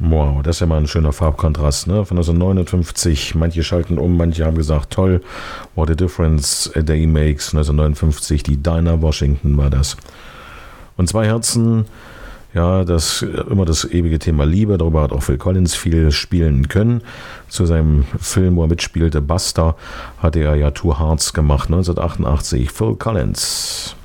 Wow, das ist ja mal ein schöner Farbkontrast, ne? Von 1959, manche schalten um, manche haben gesagt, toll, what a difference a day makes. 1959, die Dinah Washington war das. Und Zwei Herzen, ja, das immer das ewige Thema Liebe, darüber hat auch Phil Collins viel spielen können. Zu seinem Film, wo er mitspielte, Buster, hatte er ja Two Hearts gemacht, 1988, Phil Collins.